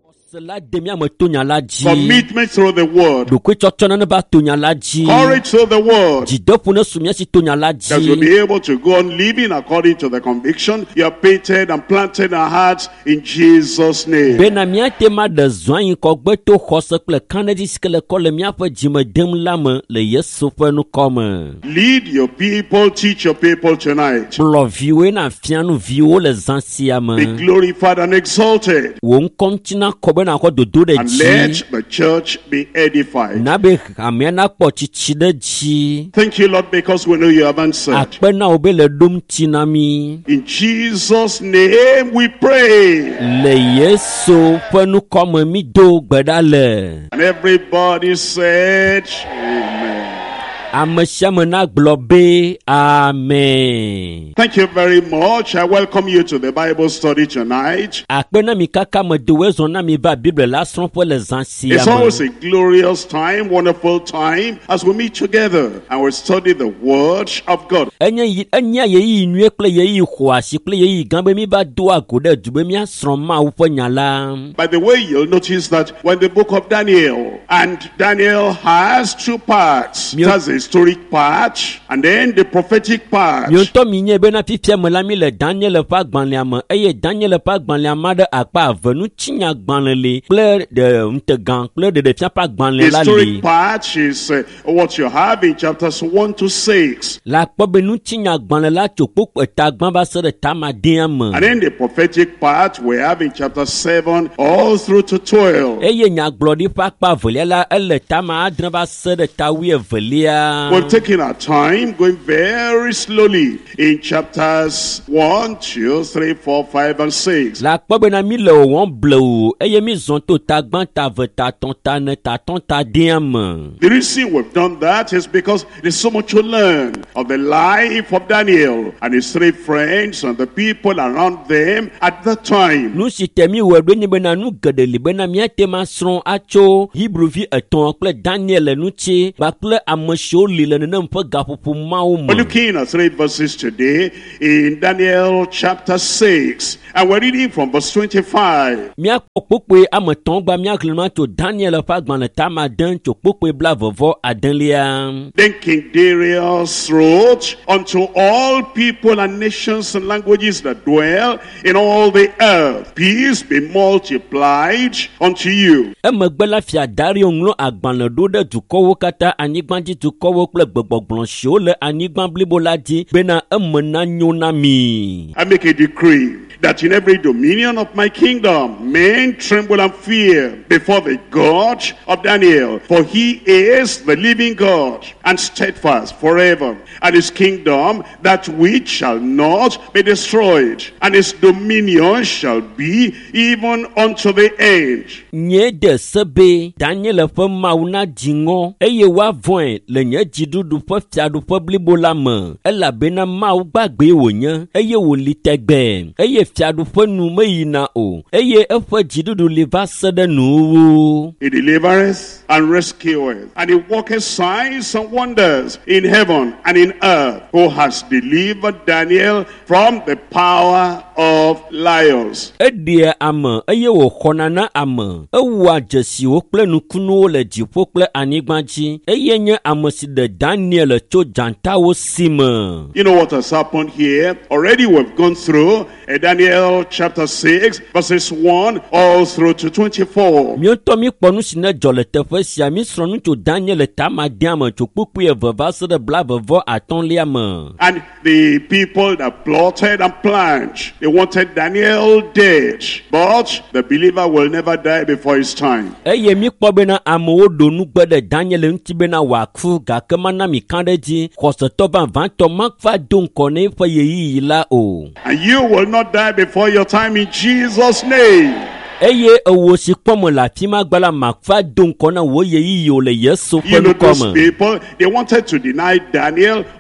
Commitment through the word. Courage through the word. That you'll be able to go on living according to the conviction you have painted and planted in our hearts in Jesus' name. Lead your people, teach your people tonight. Be glorified and exalted. And let the church be edified. Thank you, Lord, because we know you have answered. In Jesus' name we pray. And everybody said, Amen. Thank you very much. I welcome you to the Bible study tonight. It's always a glorious time, wonderful time as we meet together and we study the Word of God. By the way, you'll notice that when the book of Daniel, and Daniel has two parts. It has a historic part and then the prophetic part. The historic part is what you have in chapters 1 to 6. And then the prophetic part we have in chapter 7 all through to 12. We've taken our time going very slowly in chapters 1, 2, 3, 4, 5, and 6. The reason we've done that is because there's so much to learn of the life of Daniel and his three friends and the people around them at that time. We're looking at 3 verses today in Daniel chapter 6, and we're reading from verse 25. Then King Darius wrote unto all people and nations and languages that dwell in all the earth, peace be multiplied unto you. I make a decree that in every dominion of my kingdom men tremble and fear before the God of Daniel, for he is the living God and steadfast forever, and his kingdom that which shall not be destroyed, and his dominion shall be even unto the end. He delivereth and rescueth, and he worketh signs and wonders in heaven and in earth, who has delivered Daniel from the power of lions. You know what has happened here? Already we've gone through Daniel chapter 6 verses 1 all through to 24. And the people that plotted and planned, they wanted Daniel dead, but the believer will never die before his time. And you will not die before your time in Jesus' name. You know those people, they wanted to deny Daniel of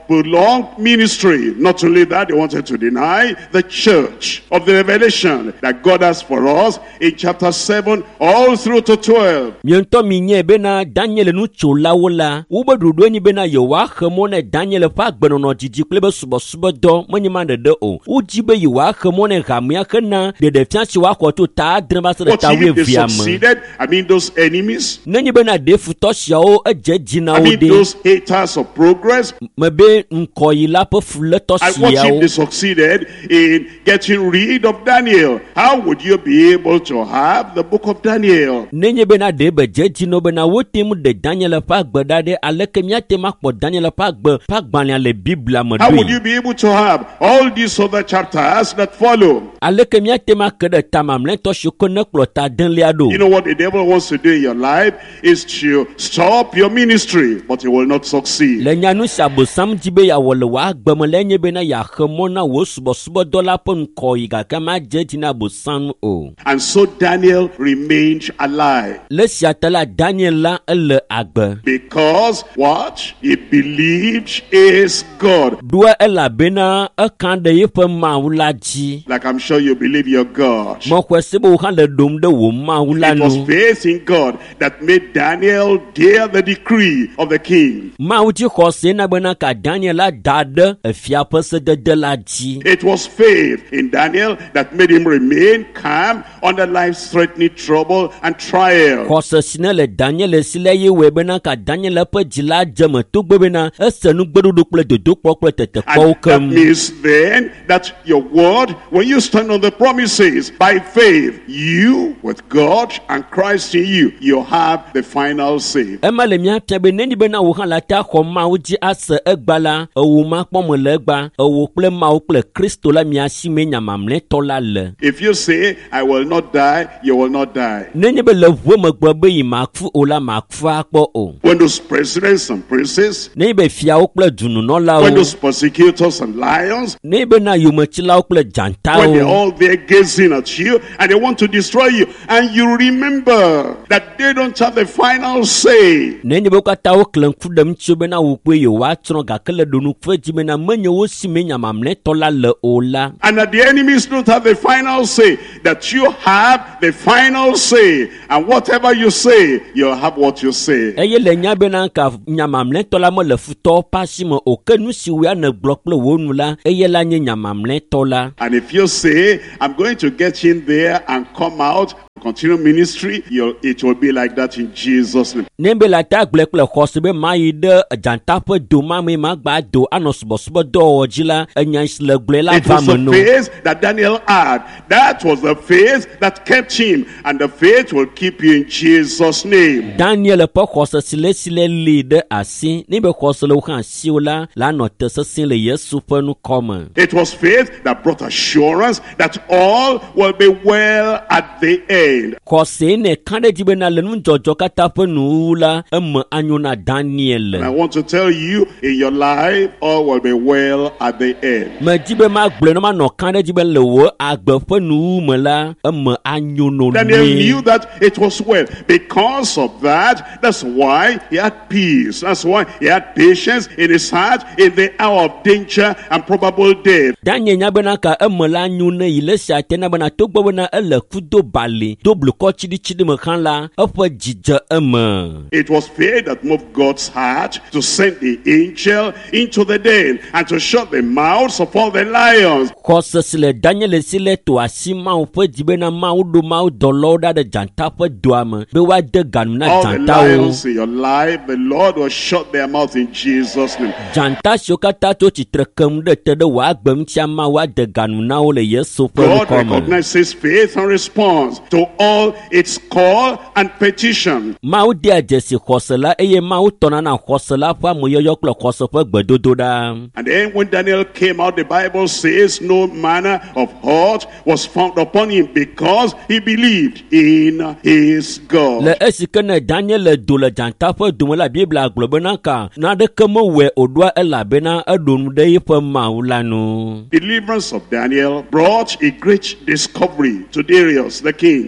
prolonged ministry. Not only that, they wanted to deny the church of the revelation that God has for us in chapter 7 all through to 12. Miento minye bena Daniel nu chola wola. Uba dudweni bena yowa khemone Daniel pa gbenono jiji klebe subo do manyimande de o. Ujibe yowa khemone gamya khena de defiance wa ko to ta drama se ta we viam. Succeeded, I mean those enemies. Nani bena de futosia o ejejina o de. I mean those haters of progress. Mebe nkoyila po fuletosia o. And what if they succeeded in getting rid of Daniel? How would you be able to have the book of Daniel? Nenye bena de bejejino bena wotimu de Daniel pa gbeda de alekemia tema po Daniel pa gbanya le Bible amadu. How would you be able to have all these other chapters that follow? Alekemia tema kede tamamlen to shukone klota den liado. You know what the devil wants to do in your life is to stop your ministry, but he will not succeed. Lenyanu sabo sam jibe ya wolwa gbemelenye bena ya khemona wo subo dollar pon ko iga kama jejina bosan o. And so Daniel remained alive. Le siatala Daniel la ele agbe. Because what? He believed is God. Dua ela bena akande yepe maulaji. Like I'm sure you believe your God. Mo kwesebo hande dom de wo maula It no. was faith in God that made Daniel dare the decree of the king. Mauji khose na bena ka Daniel la dade efia pese de la ji. It was faith in Daniel that made him remain calm under life-threatening trouble and trial. Khose sinele Daniel sile ye we bena ka Daniel pe jila jeme to gbe bena esenu gbedudu ple dodo pokle tete ko And that means then that your word, when you stand on the promises by faith, you with God and Christ in you, you have the final say. Emale mia piabe neni bena wo han la ta ko mauji ase egbala owo ma pomo le gba owo ple mau ple Kristo la mia sime nyamamle to la le. If you say, I will not die, you will not die. Neni be le wo me gbe be imakfu ola makfu akpo o. When those presidents and princes, Neni be fia o ple dunu no la when o. those persecutors and lions, Neni be na yumechila o ple janta when they're o. all there gazing at you and they want to destroy you, and you remember that they don't have the final say. Neni be kata o klenku dem chube na wo pe yo wa tron ga kele dunu fe jibe na menye wo sime nyamamle to la le ola. And that the enemies don't have the final say, that you have the final say. And whatever you say, you'll have what you say. Eye le nya be na ka nyamamle to la mo le futo pasimo o kenu si we na blokple wo nu la eye la nye nyamamle to la. And if you say, I'm going to get in there and come out, continue ministry, it will be like that in Jesus' name. Nembe la ta blekple khosbe mai de janta pe do ma me ma gba do anosbo do ojila enya isle gle la It was the vamano. faith that Daniel had. That was the faith that kept him. And the faith will keep you in Jesus' name. Daniel pe khose sile lead asi ni be khose le kan siula la no te se le Yesu pe nu come. It was faith that brought assurance that all will be well at the end. Khose ne kande jibe na le nu jojo kata pe nu la em anyuna Daniel. And I want to tell you, in your life, all will be well at the end. Me jibe ma gble no ma no kande jibe le wo agbe pe nu me la em anyuno Daniel ni. knew that it was well. Because of that, that's why he had peace. That's why he had patience in his heart in the hour of danger and probable death. Daniel nya bena ka em la nyune ile sia tena bena to gbe bena ele kudo bali double ko chidi me kan la opo jije em. It was faith that moved God's heart to send the angel into the den and to shut the mouths of all the lions. Khose sile Daniel sile to asima o pe jibe na ma do doloda de janta pe doame be wa de ganu na All the janta o. lions in your life, the Lord will shut their mouth in Jesus' name. Janta shokata to chitrekem de te de wa gbem chama wa de ganu na o le Yesu pe God come. recognizes faith and responds to all its call and petition. Ma o dia jesi khose la eye ma o tona na khose la fa mo yoyo klo khose pe gbedodo da. And then when Daniel came out, the Bible says no manner of hurt was found upon him because he believed in his God. Le esike ne Daniel do le janta pe do la Bible aglobe na ka na de kemo we odwa elabena edonu de yipe maulanu. Deliverance of Daniel brought a great discovery to Darius the king.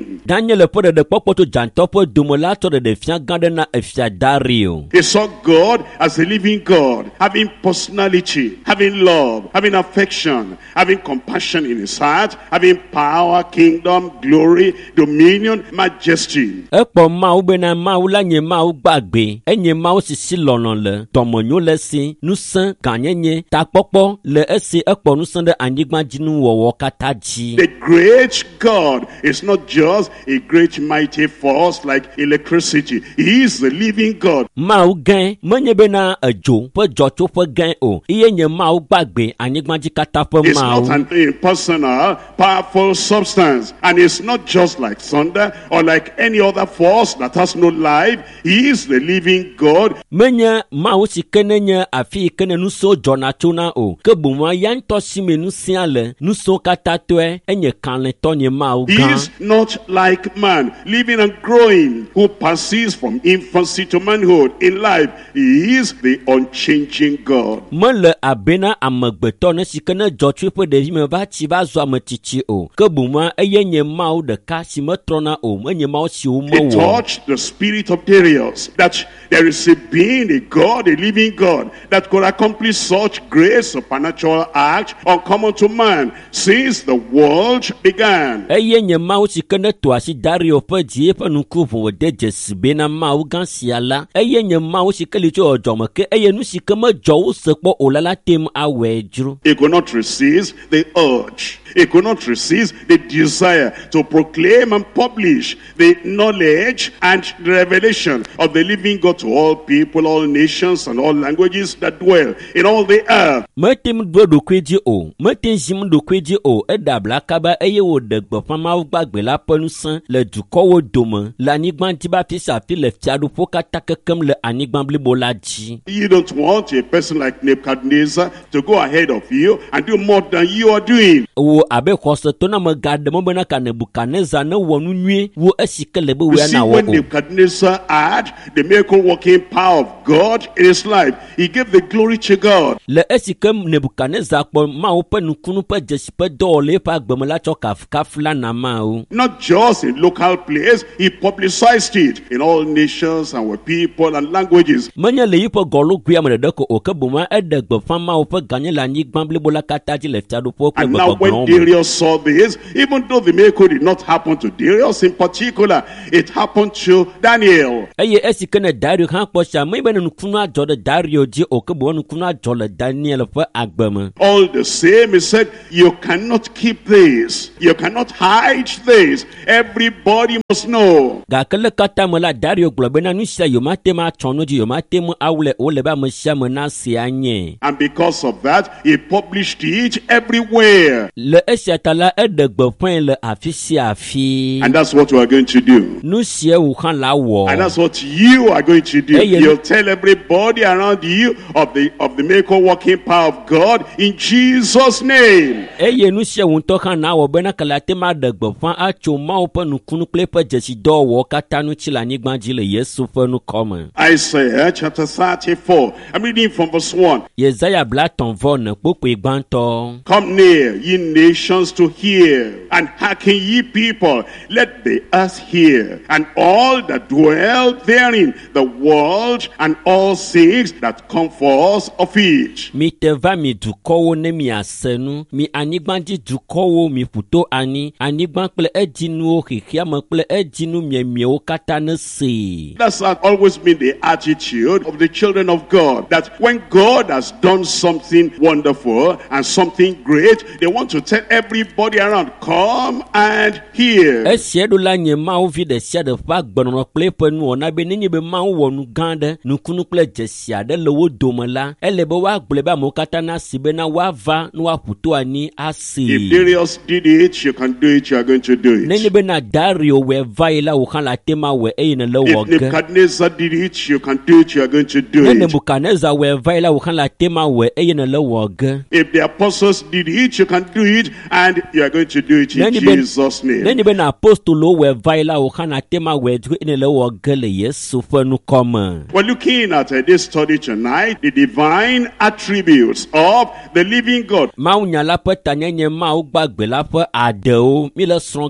dream. Daniel put the popoto jantopo dumolato de fia gardena efia Dario. He saw God as a living God, having personality, having love, having affection, having compassion in his heart, having power, kingdom, glory, dominion, majesty. Epo mau bena mau la nye mau gbagbe, enye mau sisi lonon le, tomonyo le si, nusen ganyenye, takpopo le esi epo nusen de anigma jinu wowo kataji. The great God is not just a great mighty force like electricity. He is the living God. Mau gen, menye bena ejo, pe jocho pe gen o, iye nye mau gbagbe, anigma jikata pe It's mau. not an impersonal, powerful substance. And it's not just like thunder or like any other force that has no life. He is the living God. Menye mau si kene nye afi kene nuso jona chuna o, ke bumwa yanto sime nusiale, nuso katatwe, enye kanle tonye mau He gan. is not like man, living and growing, who passes from infancy to manhood in life. He is the unchanging God. Mele abena amegbeto ne si kene jotwe pe de me ba ti ba zo ametichi o, ke bumwa eye nye mau de ka si metrona o, menye mau si o It mo. touched the spirit of Darius that there is a being, a God, a living God, that could accomplish such great supernatural acts uncommon to man since the world began. Eye nye mau si kene to asi Dario pe die pe nukuvu de jesibe na mau gan siala. Eye nye mau si kele cho ojome ke eye nu si keme jowo sekpo olala tem awejru. He could not resist the urge. He could not resist the desire to proclaim and publish the knowledge and the revelation of the living God to all people, all nations, and all languages that dwell in all the earth. Metem do kweji o, metem jim do kweji o, edabla kaba eye wo de gbofa ma gbagbe la penu san le duko wo dome, la nigban tiba pisa fi le fiadu po katakekem le anigban blibo la ji. You don't want a person like Nebuchadnezzar to go ahead of you and do more than you are doing. Wo abe khoso to na magade mo bena ka Nebuchadnezzar na wonu nwie wo asikele be You we see, na wo. when Nebuchadnezzar had the miracle working power of God in his life, he gave the glory to God. Le esikem Nebuchadnezzar po ma wo pe nukunu pe jesi pe dole pa gbemela cho kafla na ma o. Not just in local place, he publicized it in all nations and with people and languages. Manya le yipo golu gwi amade de ko o ke buma ede gbefa ma wo pe ganye la nigban blibo la kataji le fiadu po pe And now when gbogbo. Darius saw this, even though the miracle did not happen to Darius in particular, it happened to Daniel. Eye esikene Dario han po sha me bene nukunu ajo de Dario ji o ke bo nukunu ajo le Daniel pe agbeme. All the same, he said, you cannot keep this. You cannot hide this. Everybody must know. Ga kele kata me la Dario globe na nu sha yo mate ma chono ji yo mate mu awle o le ba me sha me na se anye. And because of that, he published it everywhere. Le esiatala ede gbefan le afisi afi. And that's what we are going to do. Nu sie wu kan la wo. And that's what you are going to do. Hey, you- You'll tell everybody around you of the miracle working power of God in Jesus' name. Eye nu sie wu to kan na wo bena kala te ma de gbefan a cho ma o pe nukunu ple pe jesi do wo kata nu chi la nigban ji le Yesu fe nu come. Isaiah chapter 34. I'm reading from verse 1. Yesaya bla ton vo ne popo igbanto. Come near, ye nations, to hear, and hearken, ye people. Let the earth hear, and all that dwell therein, the world, and all things that come forth of it. Mi te va mi dukowo ne mi asenu, mi anigban ji dukowo mi puto ani, anigban kple edinu o hihiame kple edinu miemiewo kata ne se. That's always been the attitude of the children of God, that when God has done something wonderful and something great, they want to tell everybody around, come and hear. Esie do la nye ma wo vi de sia de fa gbenono kple pe nu ona be nenye be ma wo nu gande, nukunu kple jesia de le wo dome la, ele be wa gble ba mo kata na sibe na wa va no wa puto ani If asi. Darius did it, you can do it, you are going to do Nenye it. be na Dario we va ila wo kan la tema we e ne le wo If ge. Nebuchadnezzar did it, you can do it, you are going to do Ne it. Nebuchadnezzar we va ila wo kan la tema we e ne le wo ge. If the apostles did it, you can do it, and you are going to do it in Nenye be- Jesus' name. Nenye be na apostolo we va ila wo kan la tema we du e ne le wo ge le Yesu fe nu come. We're looking at this study tonight, the divine attributes of the living God. Mau nyala pe tanyenye mau gbagbe la pe adeo mi le srɔ̃ ge la kpa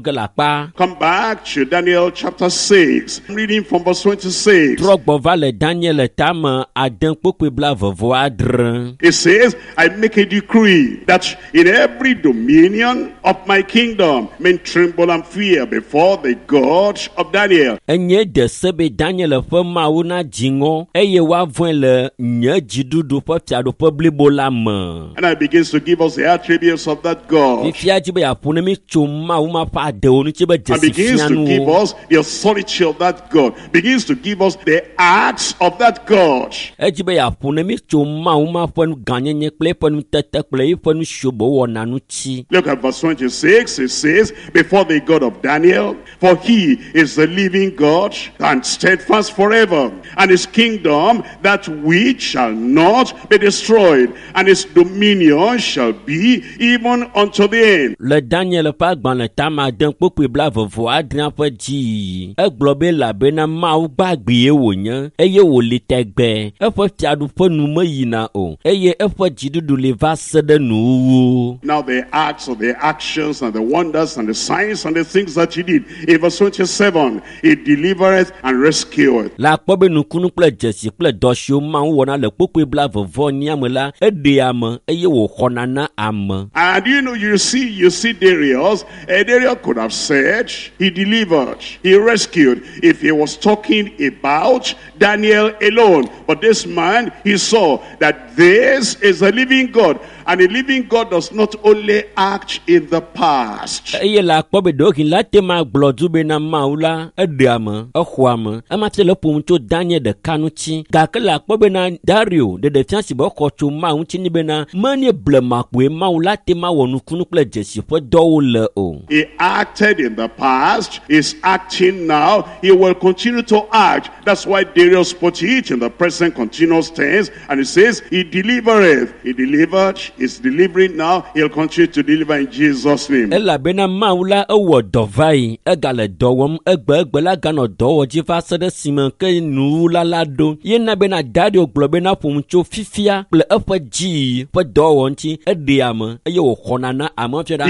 fa. Come back to Daniel chapter 6. I'm reading from verse 26. Trogbo va le Daniel tame aden kpokpe bla vevo adre. It says, I make a decree that in every dominion of my kingdom men tremble and fear before the God of Daniel. Enye de sebe Daniel fe mawu na jingo eye wa voin le nye jidudu pe fiado pe blibo la me. And I begins to give us the attributes of that God. Fifia jibe ya pune mi chuma uma pa de onu chibe And begins to give us the authority of that God. Begins to give us the acts of that God. Ejibe ya pune mi chuma uma pon ganyenye kple pon tete kple pon shobo wona nu chi. Look at verse 26. It says, before the God of Daniel, for he is the living God and steadfast forever, and his kingdom that which shall not be destroyed, and his dominion shall be even unto the end. Le Daniel pa gban le tama den kpokpe bla vovo adrian pe ji. Eglobe la bena mau gbagbe wo nya eye wo le tegbe. Efo fiadu pe nu me yina o. Eye efo jidudu le va sede nu. Now the acts of the actions and the wonders and the signs and the things that he did. In verse 27, he delivereth and rescueth. La kpobe nu kunu kple jesi kple dosio ma wona le kpokpe bla vovo niamela ede ame eye wo khona na ame. And you see Darius. Darius could have said he delivered, he rescued, if he was talking about Daniel alone. But this man, he saw that this is a living God. And a living God does not only act in the past. Eye la kpobe dokin la tema blodu be na maula ede ame ehwame amate le pomcho Daniel de kanuchi gake la kpobe na Dario de fiansi bo kocho ma unchi ni be na manie blemakwe maula tema wonu kunu kple jesi fo do le o. He acted in the past, he's acting now, he will continue to act. That's why Darius put it in the present continuous tense, and it says he delivereth. He delivered, he's delivering now, he'll continue to deliver in Jesus' name. Ela bena maula ewo dovai egale dowom egbe la gano dowo jifa sede simen ke nu la do yena bena Dario globena pomcho fifia ple efe ji fo dowo nti ediame eye wo khona na amofia. He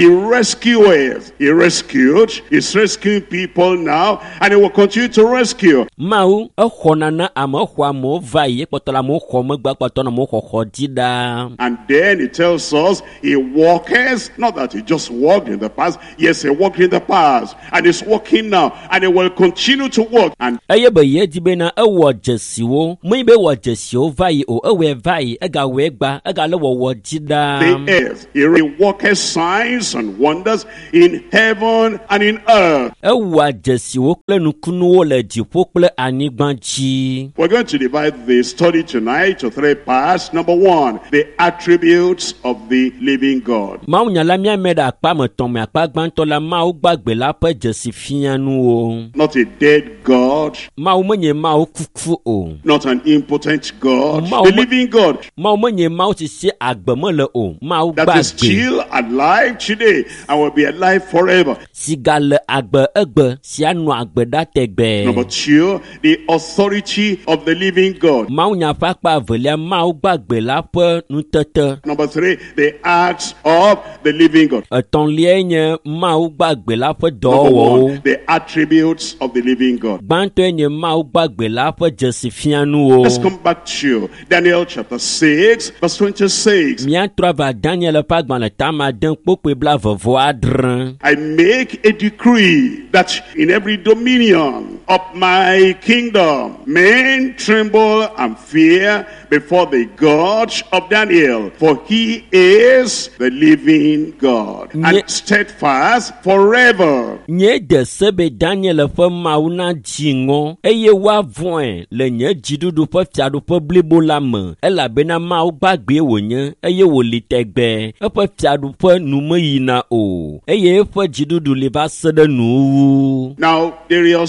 rescued, he's rescuing people now, and he will continue to rescue. Mau khona na amохwa mo vai potola mo khome gba patona mo khokhotida. And then it tells us he walks, not that he just walked in the past. Yes, he walked in the past, and he's walking now, and he will continue to walk. And aye be ye dibena ewo jesiwo mo be wo jesio vai o ewe vai ega we gba ega le wo jida. The earth, he walks signs and wonders in heaven and in earth. Ewa jesiwo kle nukunu wo le jipo kle anigbanji. We're going to divide the study tonight to 3 parts. Number 1, the attributes of the living God. Mau nyala mia meda akpa meton me akpa gbanto la mau gbagbe la pe jesi fianu o. Not a dead God. Mau menye mau kuku o. Not an impotent God. Mau The living God. Mau menye mau si agbeme le o. Mau that is still alive today and will be alive forever. Sigale agbe egbe si anu agbe da tegbe. Number 2, the authority of the living God. Mau nya fa pa velia mau gbagbe la pe nutete. Number 3, the acts of the living God. Eton lienye mau gbagbe la pe do Number wo. 1, the attributes of the living God. Gbanto enye mau gbagbe la pe jesi fianu o. Let's come back to Daniel chapter 6 verse 26. Mia trava Daniel pa gban le tama den kpokpe bla vovo adren. I make a decree that in every dominion of my kingdom men tremble and fear before the God of Daniel, for he is the living God and steadfast forever. Nye de sebe Daniel fe mauna jingo eye wa voin le nye jidudu pe fiadu pe blibo la me ela bena mau gbagbe wo nye eye wo li tegbe e pe fiadu pe nu me yina o eye fe jidudu le va sede nu. Now Darius said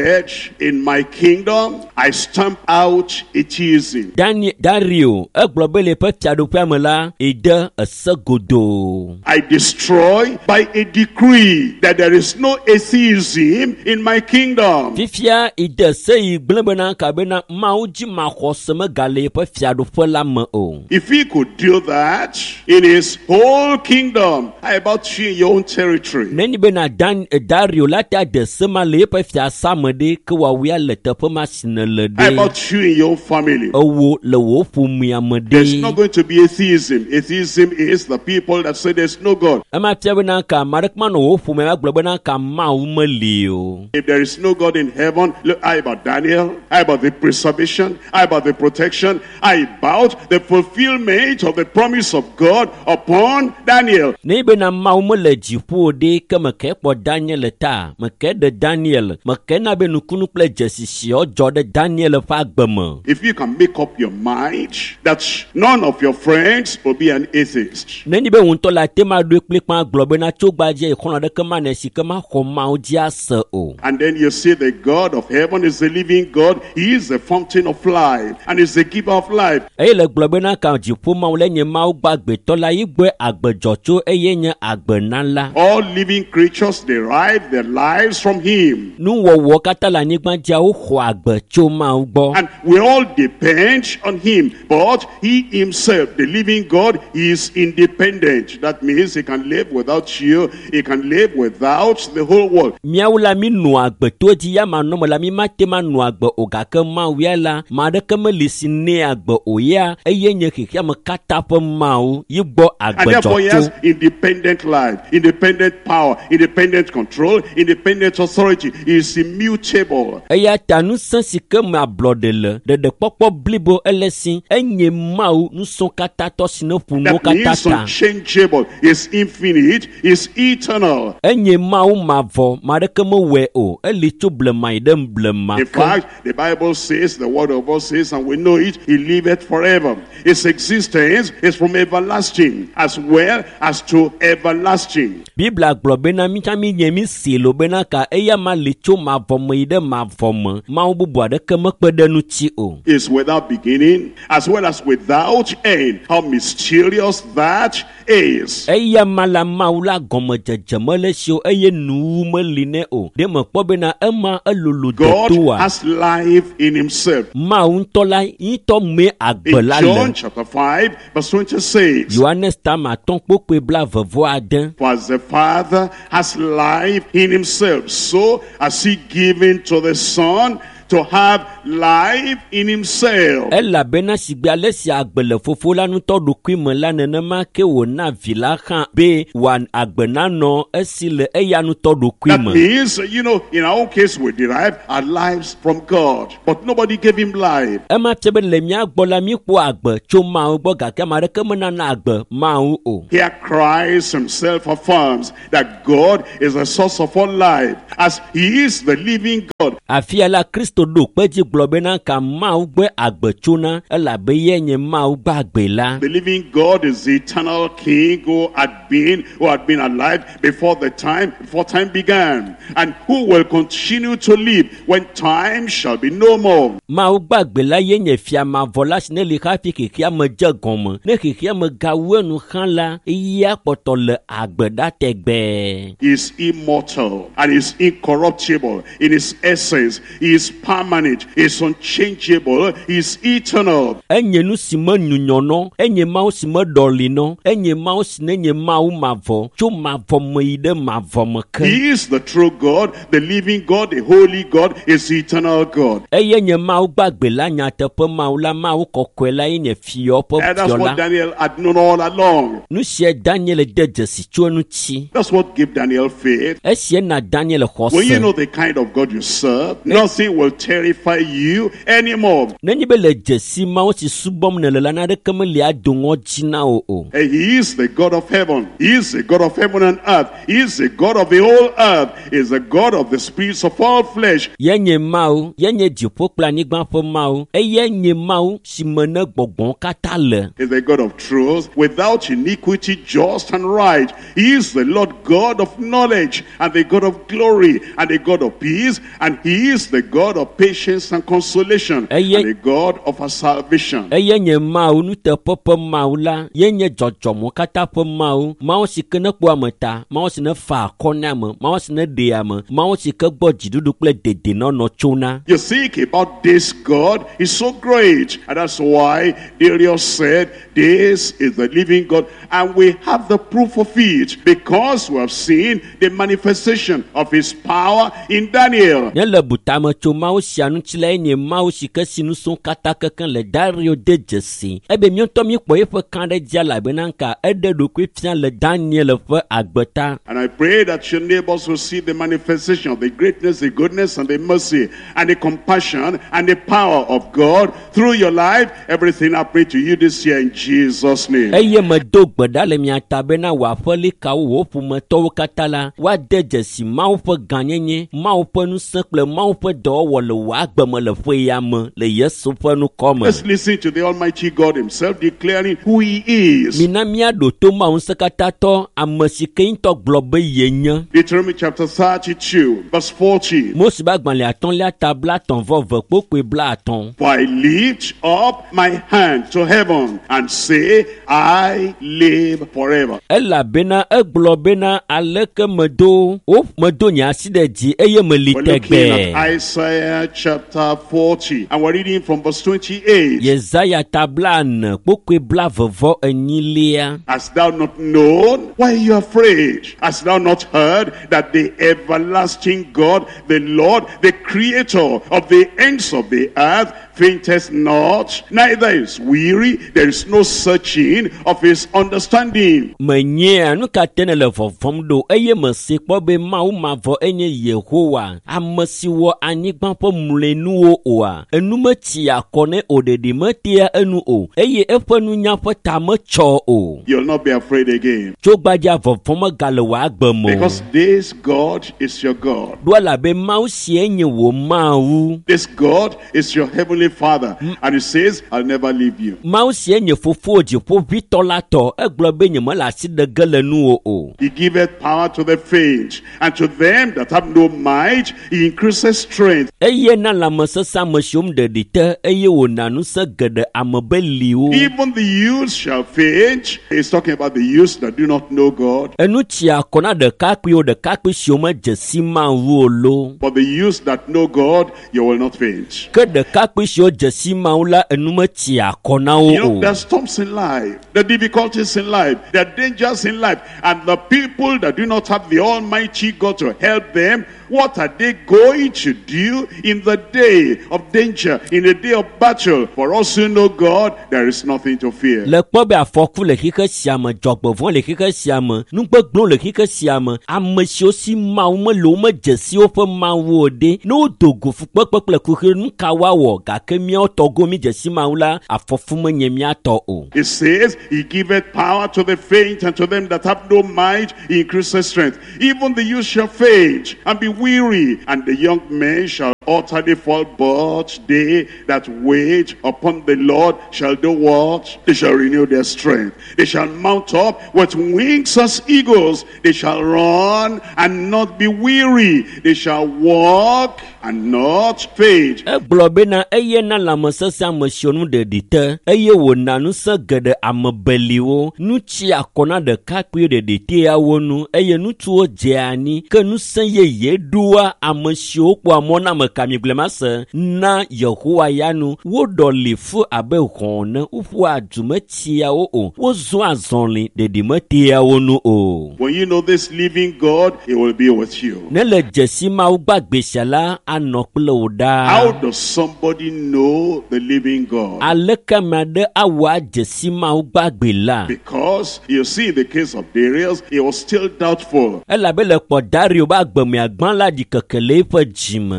said, in my kingdom, I stamp out atheism. Dario, eglobele pe fiaɖoƒeame ede esegodo. I destroy by a decree that there is no atheism in my kingdom. Fifia ide sei gblẽ bena kabena Mawu dzi maxɔse megale eƒe fiaɖoƒe la me o. If he could do that in his whole kingdom, how about you in your own territory? Nenye bena Dario la ta de sema le eƒe fiasa me ɖe ke wòawia le teƒe ma si ne le How ɖe. about you in your own family? Ewo le wò ƒomea me There's not ɖe. going to be atheism. Atheism is the people that say there's no God. Ema fia bena ka ame aɖeke ma nɔ wò ƒomea agblɔ bena ka Mawu meli o. If there is no God in heaven, look, how about Daniel? How about the preservation? How about the protection? How about the fulfillment of the promise of God upon Daniel? Ne bena Mawu mele dziƒo ɖe ke meke kpɔ Daniel ta, meke ɖe Daniel, meke na be nukunu kple dzesisiwo dzɔ ɖe Daniel ƒe agbe me. If you can make up your mind that none of your friends will be an atheist, Nenye be ŋutɔ la tema ɖoe kple kpã gblɔ bena tso gbadze xɔlɔ ɖeke ma ne si ke ma xɔ Mawu dzi ase o. and then you see the God of heaven is the living God. He is the fountain of life and is the giver of life. Eye le gblɔ bena ka dziƒo Mawu le nye Mawu gbagbetɔ la yi gbɔe agbedzɔtso eye nye agbenala. All living creatures derive their lives from him. Nuwɔwɔ katã le anyigba dzia woxɔ agbe tso Mawu gbɔ. And we all depend on him. But he himself, the living God, is independent. That means he can live without you. He can live without the whole world. Míawo la mi nɔ agbe to dzi ya ma nɔ me la mi ma te ma nɔ agbe o gake Mawu ya la ma ɖeke meli si ne agbe o ya eye nye xexea me katã ƒe Mawu yi gbɔ And therefore he has agbedzɔtso. independent life, independent power, independent control, independent authority. He is immutable. Eya ta nusẽ si ke me ablɔɖe le ɖeɖekpɔkpɔ blibo ele si enye Mawu nusɔ katã tɔ si ne ƒu nuwo That katã means ta. unchangeable. Is infinite. Is eternal. Enye Mawu mavɔ ma ɖeke mewɔe o eli tso blema yi ɖe blema In ke. fact, the Bible says, the word of God says, and we know it, he liveth forever. His existence is from everlasting as well as to everlasting. Biblia gblɔ bena mítsã mi nye mi si lo bena ka eya ma li tso mavɔ me yi ɖe mavɔ me. Mawu bubu aɖeke mekpe ɖe ŋuti o. Is without beginning as well as without end. How mysterious that is. Eya ma la Mawu la gɔmedzedze mele si o eye nuwu meli nɛ o. Ɖe mekpɔ bena ema elolo God detoa. has life in himself. Mawu ŋutɔ la ŋutɔ me agbe In la John le. chapter 5 verse 26. Yohanes tama atɔ̃ kpokpe blaeve-vɔ-ade. For as the Father has life in himself, so has he given to the Son to have life in himself. Elabena sigbe ale si agbe le fofo la ŋutɔ ɖokui me la nenema ke wòna vi la hã be wòa agbe nanɔ esi le eya ŋutɔ ɖokui That me. means, in our own case, we derive our lives from God. But nobody gave him life. Ema fia be le mía gbɔ la míkpɔ agbe tso Mawu gbɔ gake ame aɖeke menana agbe Mawu o. Here Christ himself affirms that God is the source of all life, as he is the living God. Afia la Kristo ɖo kpedzi gblɔ bena ka Mawu gbe agbe tsona elabe ye nye Mawu gbe agbe la. The living God is the eternal King who had been alive before time began, and who will continue to live when time shall be no more. Mawu gbe agbe la ye nye fia mavɔ la si ne li hafi xexea me dze gɔme. Ne xexea me gawu enu xã la, eya kpɔtɔ le agbe ɖa tegbee. He is immortal and is incorruptible in his essence. He is permanent, he is unchangeable, he is eternal. Enye nu si me nyunyɔnɔ, enye Mawu si me ɖɔlinɔ, enye Mawu si ne nye Mawu mavɔ, tso mavɔ me yi ɖe mavɔ me ke. He is the true God, the living God, the holy God, is the eternal God. Eye nye Mawu gbagbe la nyateƒe Mawu la Mawu kɔkɔe la ye nye fiɔ ƒe And that's fiɔ what la. Daniel had known all along. Nu sia Daniel de dzesi tso eŋuti. That's what gave Daniel faith. Esia na Daniel When you know xɔse. the kind of God you serve, nothing will terrify you anymore. Nenye be le jesi mawo si subom ne le lana de keme le adongo jina o. He is the God of heaven. He is the God of heaven and earth. He is the God of the whole earth. He is the God of the spirits of all flesh. Yenye mau, yenye jipo planigban po mau, yenye mau si mene gbogbon katale. He is the God of truth, without iniquity, just and right. He is the Lord God of knowledge, and the God of glory, and the God of peace, and He is the God of patience and consolation, and the God of our salvation. Yenye mau nu te popo mau la, yenye jojomo kata po mau si kene kwa meta, mau si ne fa konya me, mau si ne dea me, mau si ke gbo jidudu kple dede no chona. You think about this God is so great, and that's why Darius said, this is the living God, and we have the proof of it, because we have seen the manifestation of His power in Daniel. Nyele butama cho mau si anu chile nye mau si ke sinu son kata keken le Dario de jesi. Ebe mionto mi kwe fe kande dia la benanka ede do kwe fian le Daniel fe agbeta. And I pray that your neighbors will see the manifestation of the greatness, the goodness, and the mercy, and the compassion, and the power of God through your life. Everything I pray to you this year in Jesus' name. Eye me do gbeda le mi atabena wa feli ka wo fu me to katala wa de jesi mau fe ganyenye mau fe nu sekle mau fe do wo le wa gbeme le fe ya me le Yesu fe nu kome. Let's listen to the Almighty God Himself declaring who He is. Minamia do to ma un sekatato amesike into globe yenya. Deuteronomy chapter 32 verse 40. Mosi ba gban le aton le tabla ton vo pokwe bla aton. For I lift up my hand to heaven and say, I live forever. Ella bena eglobena aleke medo o medo nya side di eye We're looking melitegbe. at Isaiah chapter 40 and we're reading from verse 28. Yesaya tablan pokwe bla vovo enyilia. Hast thou not known? Why are you afraid? Hast thou not heard that the everlasting God, the Lord, the creator of the ends of the earth, fainteth not, neither is weary, there is no searching of his understanding. Menye anu katene le vovom do eye mesi kpo be mau mavo enye Yehowa amesiwo anyigban po mlenu oa enu meti akone odedi metia enu o eye efanu nya fo tamecho o. You'll not be afraid again, Chogbaja vovom galewa agbemo. because this God is your God. Dwala be mau si enye wo mau. This God is your heavenly Father, and He says, I'll never leave you. Mau si enye fofoji po vitolato eglobe nye mala si de gelenu o. He giveth power to the faint, and to them that have no might, He increases strength. Eye na la mesesa mesium de dite eye wo nanu se gede amebeli o. Even the youths shall faint. He's talking about the youths that do not know God. Enu tia kona de kakpi o de kakpi sioma jesi ma lo. For the youths that know God, you will not faint. Ke de kakpi sio jesi ma ula enu me tia kona o. You know, there are storms in life, there are difficulties in life, there are dangers in life, and the people that do not have the Almighty God to help them, what are they going to do in the day of danger, in the day of battle? For us who know God, there is nothing to fear. Le kpo be afoku le kike siame jogbovon le kike siame nugbegblon le kike siame amesio si mawo me lo me jesi o fe mawo de no dogo fukpekpekple kuke nuka wa wo gake mia togo mi jesi mawo la afofu me nye mia to o. It says, He giveth power to the faint, and to them that have no might, He increases strength. Even the youth shall faint and be weary, and the young men shall utterly fall, but they that wait upon the Lord shall do what? They shall renew their strength. They shall mount up with wings as eagles. They shall run and not be weary. They shall walk and not faint. Eglobe na eye na la mesesa amesio nu de dite eye wo nanu se gede amebeli wo nu chi akona de kakpi de dite ya wonu eye nu tuo jeani ke nu se ye dua amesio po amona mekamiglema se na Yehowa yanu wo doli fu abe hone ufu adume tia o wo zo azonli de di metia wonu o. When you know this living God, He will be with you. Ne le jesi ma gbagbe shala anokple oda. How does somebody know the living God? Aleke made awa jesi ma gbagbe la. Because you see, in the case of Darius, he was still doubtful. Ela be le po Dario ba gbemi agban la di kekele fe jime. You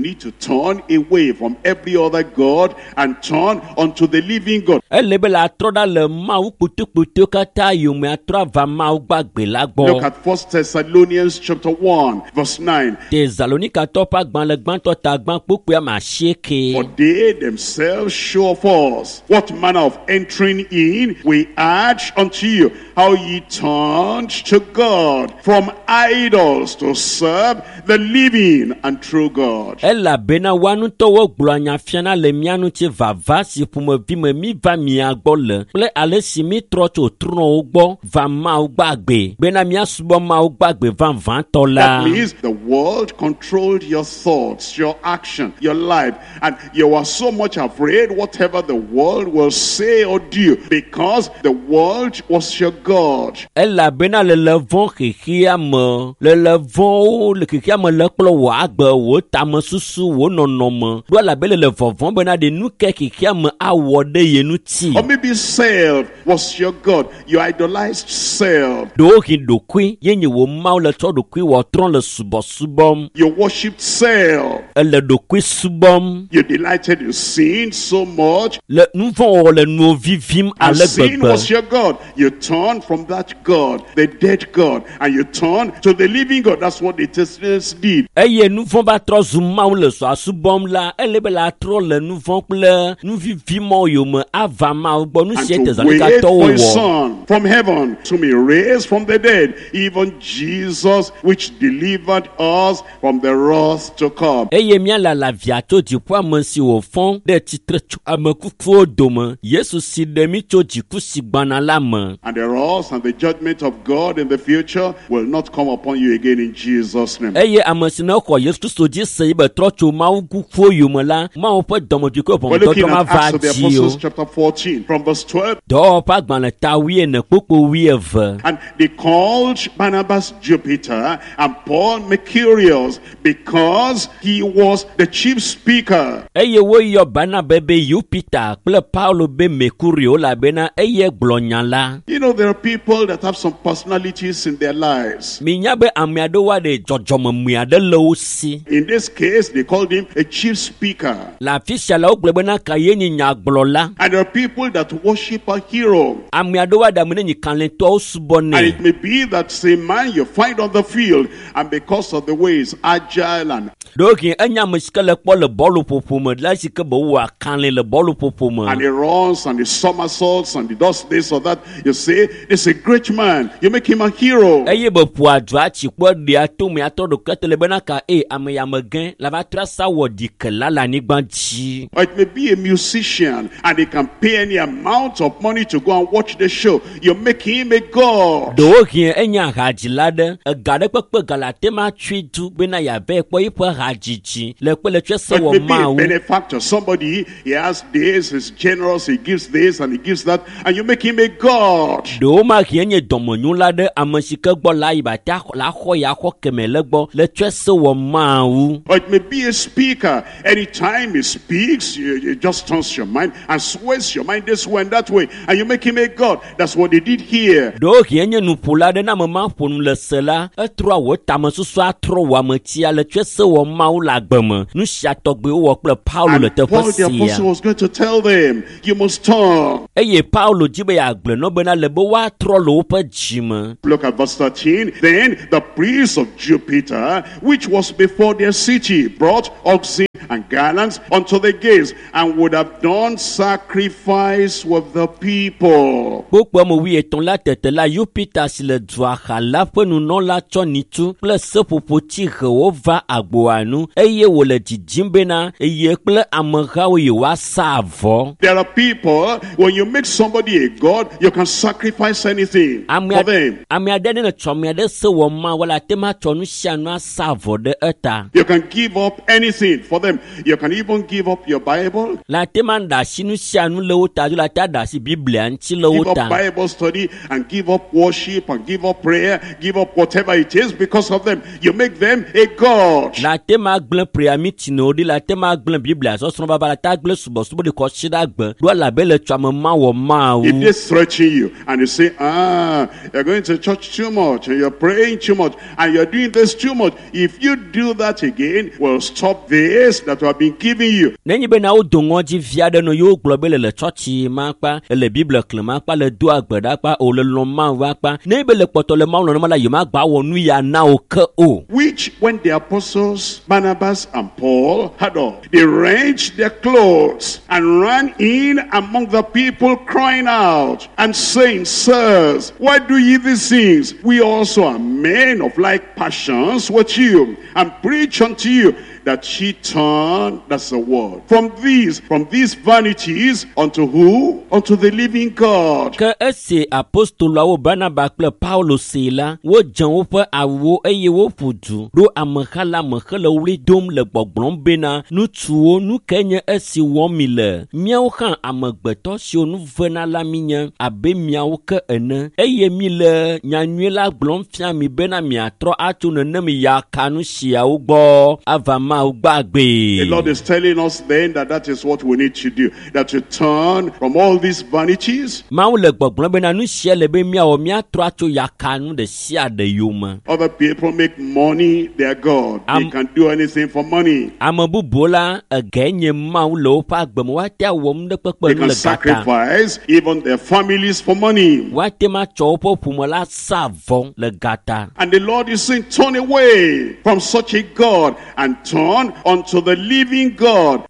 need to turn away from every other God and turn unto the living God. Elebe la troda le mau putu kata yume atra va mau gbagbe la gbo. Look at 1 Thessalonians chapter 1 verse 9. Thessalonica topa gban le gban to ta gban pupu ma sheke. For they themselves show of us what manner of entering in we urge unto you, how ye turned to God from idols to serve the living and true God. Ella bena wanu to wo glanya fiana le mianu ti vava si pumo vi me mi va mi agbo le. Ple ale si mi tro to truno ogbo va ma ogbagbe. Bena mi asubo ma ogbagbe van van to la. That means the world controlled your thoughts, your action, your life, and you were so much afraid whatever the world will say or do, because the world was your God. Ella bena le levon kikia me le levon le kikia me le klo wa agbe wo tame susu wo nonomo do la bele le vovon bena de nu ke kikia me awo de yenu ti. Or maybe self was your God. You idolized self. Do ki do kui yenye wo ma le to do kui wo tron le subom. You worshipped self. Le do kui subom. You delighted in sin so much. Le nou von le nou vivim And ale sin bebe. was your God. You turned from that God, the dead God, and you turned to the living God. That's what the Thessalonians did. Eye nou von ba tro zuma le so asubom la elebe la tro le nou von ple nou vivim yo me ava ma bo nou And siete to zanika wait to for his wo. son from heaven to be raised from the dead, even Jesus, which delivered us from the wrath to come. Eye mia la viato di po amansi wo fon de titre chu amakufu odome Yesu si de mi cho di kusi gbana la me. And the wrath and the judgment of God in the future will not come upon you again in Jesus' name. Eye amansi na ko Yesu so di se be tro chu ma kufu yo me la ma o pe domo di ko We're pon looking to ma at Acts of the va ji Apostles o. chapter 14 from verse 12. Do pa gbana ta wie na popo wie eve. And they called Barnabas Jupiter and Paul Mercurius, because he was the chief speaker. Eye wo yo bana bebe Jupiter ple Paulo be Mercurio la bena eye glonya la. You know, there are people that have some personalities in their lives. Minya be amiado wa de jojomo miade lo si. In this case, they called him a chief speaker. La fisha la ogble na kaye ni nya gblola. And there are people that worship a hero. Amiado wa da mene ni kanle to And subone. it may be that same man you find on the field, and because of the way he's agile and Doki enya muskele po le bolu popo me la sike bo wa kanle le bolu popo me. he runs and he somersaults and he does this or that, you say, this is a great man. You make him a hero. Eye be po adwa chi po de ato me ato do ketele bena ka ame ya megen la va trasa wo dikela la ni gbanji. Or it may be a musician and he can pay any amount of money to go and watch the show. You make him a god. Doki enya hajilade gade pepe galate ma twidu bena ya ve po ipo hajiji le pe le twese Or wo it may be ma a wo. benefactor. Somebody, he has this, he's generous, he gives this and he gives that, and you make him a god. Do ma kienye domonyu la de amasike gbo la iba ta la ho ya ho kemele gbo le twese wo ma wo. Or it may be a speaker. Anytime he speaks, it just turns your mind and sways your mind this way and that way, and you make him a god. That's what they did here. Do kienye nu pula de na mama ponu le sela etro wo tamasusu atro wa matia le twese wo ma wo la gbeme nu sha togbe wo ple Paulo le And te Paul the fosia. apostle was going to tell them, you must turn. Eye Paulo jibe ya gble no bena le bo wa tro lo pe jime. Look at verse 13. Then the priest of Jupiter, which was before their city, brought oxen and garlands unto the gates, and would have done sacrifice with the people. Pokpo mo wi eton la tete la Jupiter si le dwa khala pe nu no la chonitu ple sepopo ti ho va agbo anu eye wo le jijimbe na eye ple amara wo yo wa savo. There are people, when you make somebody a god, you can sacrifice anything for them. Ami ade ne chomi ade se wo ma wala tema chonu sianu asavo de eta. You can give up anything for them. You can even give up your Bible. La teman da sinu sianu le wota la ta da si Biblia nti le Give wota. up Bible study and give up worship and give up prayer, give up whatever it is because of them. You make them a God. La tema gble prayer meeting no di la tema gble Biblia so so baba la ta gble subo subo de ko shida gbe. Do la be le twama ma wo ma wo. If they threaten you and you say, you're going to church too much and you're praying too much and you're doing this too much, if you do that again, we'll stop this that we have been giving you. Nenyi be na wo dongo ji viade no yo globe le church ma pa le Bible klema pa le do agbeda pa o le loma wa pa. Ne be le poto le ma no ma la yo ma gba wo nu ya na o ke o. Which when the apostles Barnabas and Paul had all, they wrenched their clothes and ran in among the people crying out and saying, Sirs, why do ye these things? We also are men of like passions with you, and preach unto you that she turn, that's the word, from these vanities unto who? Unto the living God. Ke ese apostolo wo Barnabas kple Paulo sela wo jan wo pe awo eye wo fudu do amekhala mekhle wli dom le gbogblom bena nutuo nu kenye esi wo mi le miawo kan amegbeto si onu vena la minya abe miawo ke ene eye mi le nyanyue la gblom fia mi bena miatro atu nenem ya kanu siawo gbo ava the Lord is telling us then that is what we need to do, that to turn from all these vanities. Other people make money their God. They can do anything for money. They can sacrifice even their families for money. And the Lord is saying, turn away from such a God and turn unto the living God.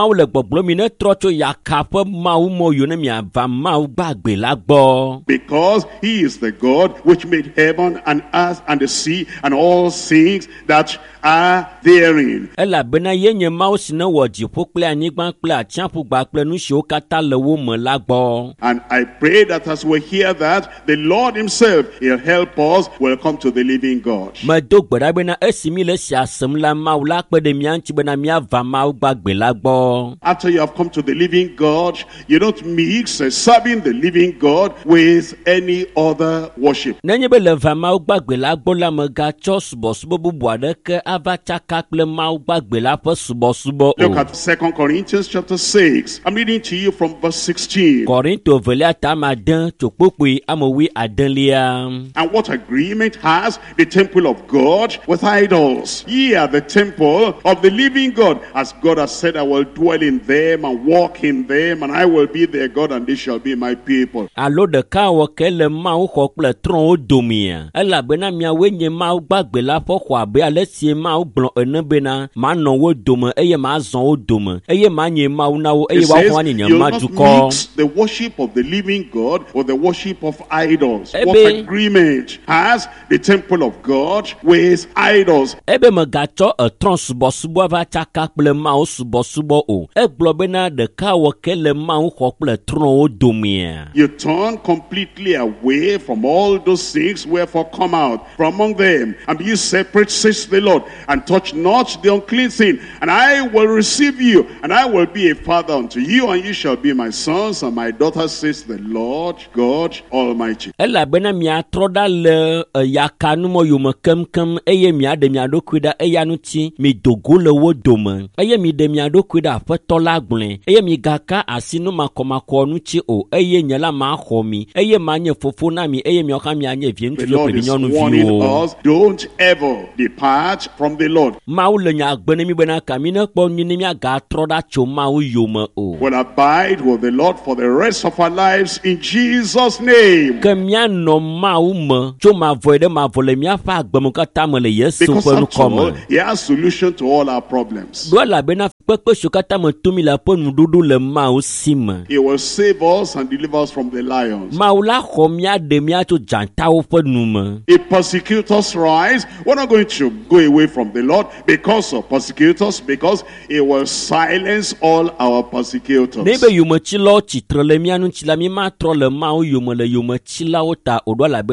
Because he is the God which made heaven and earth and the sea and all things that are therein. And I pray that as we hear that, the Lord himself, he'll help us, will come to the living God. After you have come to the living God, you don't mix serving the living God with any other worship. Look at 2 Corinthians chapter 6. I'm reading to you from verse 16. And what agreement has the temple of God with idols? Ye are the temple of the living God. As God has said, I will dwell in them and walk in them, and I will be their God, and they shall be my people. It says, you'll not mix the worship of the living God with the worship of idols. What agreement has the temple of God with idols? You turn completely away from all those things, wherefore come out from among them and be separate, says the Lord, and touch not the unclean thing, and I will receive you, and I will be a father unto you, and you shall be my sons and my daughters, says the Lord God Almighty. The Lord is warning us, don't ever depart from the Lord. We'll abide with the Lord for the rest of our lives in Jesus' name. Because after all, he has a solution to all our problems. He will save us and deliver us from the lions. If persecutors rise, we're not going to go away from the Lord because of persecutors, because it will silence all our persecutors.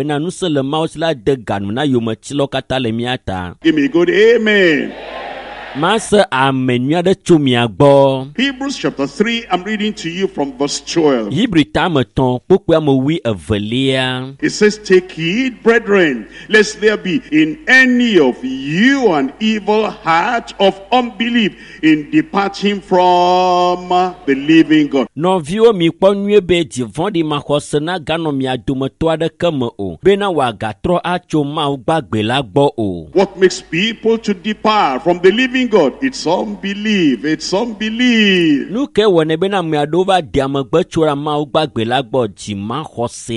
Give me a good amen. Masa amenyua de tumia gbo. Hebrews chapter 3, I'm reading to you from verse 12. Hebrew tamaton pokwa mo wi avelia. It says, take heed, brethren, lest there be in any of you an evil heart of unbelief in departing from the living God. No view mi kponwe be di vondi makosena gano mi adumoto ade kama o. Bena wa gatro acho ma ugbagbe lagbo o. What makes people to depart from the living God? It's unbelief. It's unbelief. Nuke wone bena mi adova diamagbe chura ma ugbagbe lagbo jima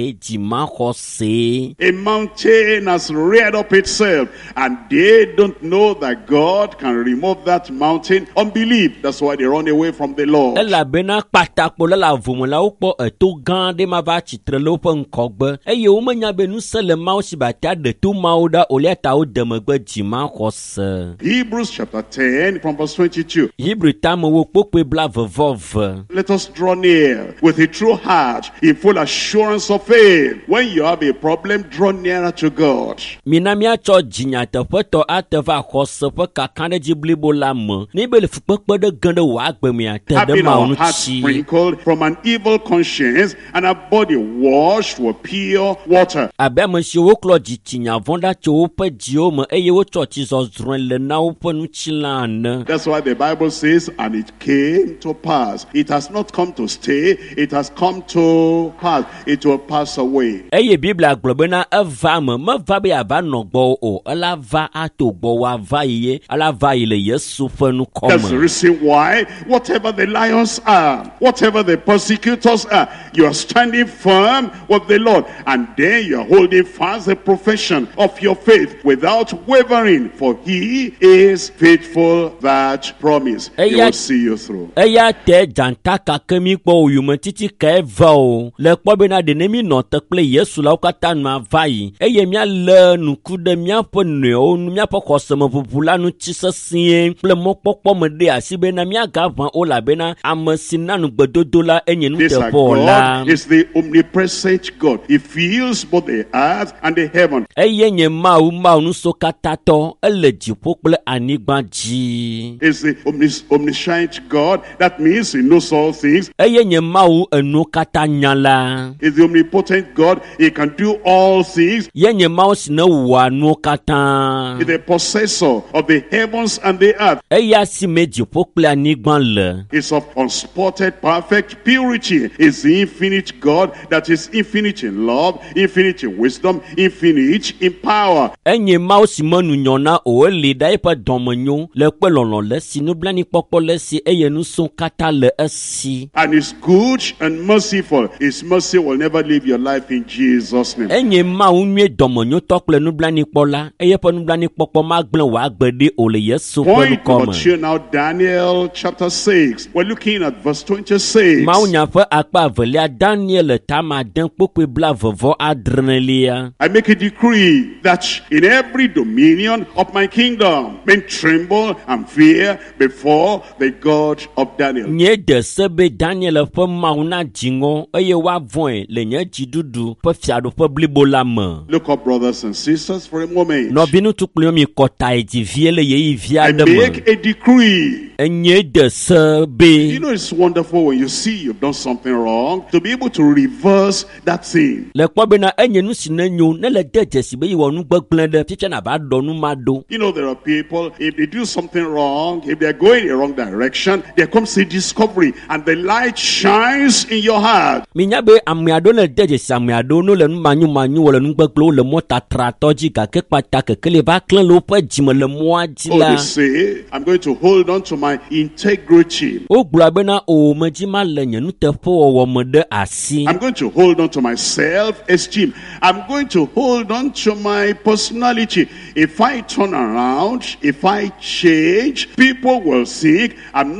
khose. A mountain has reared up itself, and they don't know that God can remove that mountain. Unbelief. That's why they run away from the Lord. Ela bena patakpo la vumula upo eto gande ma va chitre lopo nkogbe. Eye o manya benu sele ma o sibata de tu mauda oleta o demegbe jima khose. Hebrews chapter 10 from verse 22. Hebrew tamo wo pokwe bla vevov. Let us draw near with a true heart, in full assurance of faith. When you have a problem, draw nearer to God. Minamia cho jinya te poto ateva khose pe kakande jiblibo lamo. Ni be le fukpekpe de gande wa agbe mi ate de Having ma our onu hearts chi. sprinkled from an evil conscience and our body washed with pure water. Abe monsieur wo klo jinya vonda cho wo pe dio me eye wo cho chi zo zrun le na wo pe nu chilane. That's why the Bible says, and it came to pass. It has not come to stay, it has come to pass. It will pass away. Eye Biblia globe na eva me va be ava no gbo o. Ala va ato gbo wa va ye. Ala va ile Yesu fe nu That's the komme. reason why, whatever the lions are, whatever the persecutors are, you are standing firm with the Lord. And then you are holding fast the profession of your faith without wavering. For he is faithful that promise. He will see you through. Eya te janta ka kemi kpo oyume titi ka eva o. Le kpo be na de nemi no te kple Yesu la ukata ma vai. Eye mia le nuku de mia po ne o mia po koseme popula nu chisesie. Ple mo pokpo me de asibe na mia gavan o la be na amesina nu gbedodo la enye nu This te our po la. God is the omnipresent God. He fills both the earth and the heaven. Eye nye ma nu so katato ele jipo kple anigba ji. Is the omniscient God. That means he knows all things. Eye nye enu kata nyala. Is the omnipotent God. He can do all things. Ye nye sine wa nu kata. Is the possessor of the heavens and the earth. Eya si me jipo kple anigba le. Is of unspotted perfect purity. Is the infinite God that is infinite in love, infinite in wisdom, infinite in power. Enye si manu nyona o le da ipa domenyo le pelolo le si nu blani popo le si eye nu son kata le esi. And is good and merciful. His mercy will never leave your life in Jesus' name. Enye unye domenyo tokle nu blani pola eye pa nu blani popo ma gben wa gbede o le Yesu pelu Point number come. 2 now, Daniel chapter 6. We're looking at verse 26. Ma unya fa akpa velia Daniel tama den pokwe bla vovo adrenelia. I make a decree that in every dominion of my kingdom, men tremble and fear before the God of Daniel. Nye de sebe Daniel fa mauna jingo eye wa voin le nye jidudu pa fiado pa blibo la me. Look up, brothers and sisters, for a moment. No binu tukle mi kota eti viele ye via I de make a decree. Enye de sebe. You know, it's wonderful when you see you've done something wrong, to be able to reverse that thing. Le kwa be na enye nu sinenyo ne le deje sibe yi wonu gbegble de fiche na ba do nu mado. You know, there are people, if they do something wrong, if they're going in the wrong direction, there comes a discovery and the light shines in your heart. Minya be amiado le deje si amiado no le nu manyu wole nu gbegble le mota tratoji ka ke pata ke le ba klen lo pe jime le moa ji Oh, la. they say, I'm going to hold on to my integrity. O gbla be na o majima le nye nu te po wo me de asi. I'm going to hold on to my self-esteem. I'm going to hold on to my personality. If I turn around, if I change, people will think I'm not